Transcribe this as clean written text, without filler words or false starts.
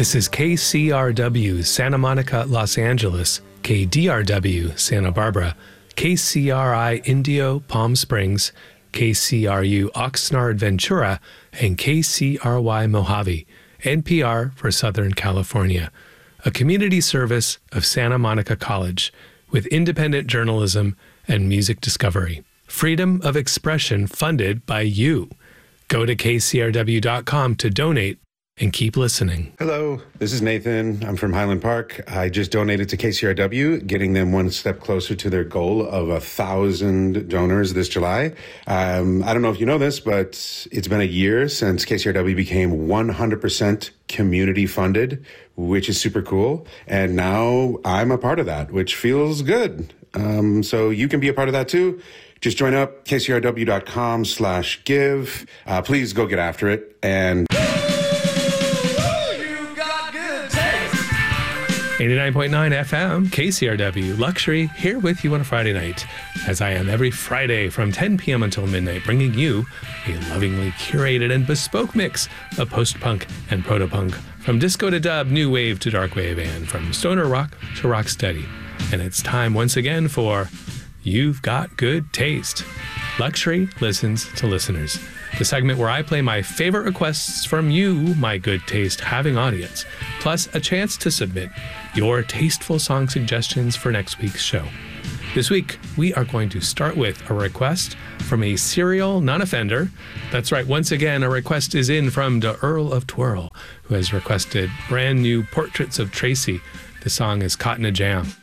This is KCRW Santa Monica, Los Angeles, KDRW Santa Barbara, KCRI Indio, Palm Springs, KCRU Oxnard, Ventura, and KCRY Mojave, NPR for Southern California, a community service of Santa Monica College with independent journalism and music discovery. Freedom of expression funded by you. Go to kcrw.com to donate and keep listening. Hello, this is Nathan. I'm from Highland Park. I just donated to KCRW, getting them one step closer to their goal of 1,000 donors this July. I don't know if you know this, but it's been a year since KCRW became 100% community funded, which is super cool. And now I'm a part of that, which feels good. So you can be a part of that too. Just join up, kcrw.com/give. Please go get after it. And 89.9 FM, KCRW, Luxury, here with you on a Friday night, as I am every Friday from 10 p.m. until midnight, bringing you a lovingly curated and bespoke mix of post-punk and proto-punk, from disco to dub, new wave to dark wave, and from stoner rock to rocksteady. And it's time once again for You've Got Good Taste. Luxury listens to listeners. The segment where I play my favorite requests from you, my good taste having audience, plus a chance to submit your tasteful song suggestions for next week's show. This week, we are going to start with a request from a serial non-offender. That's right, once again, a request is in from the Earl of Twirl, who has requested brand new Portraits of Tracy. The song is Caught in a Jam.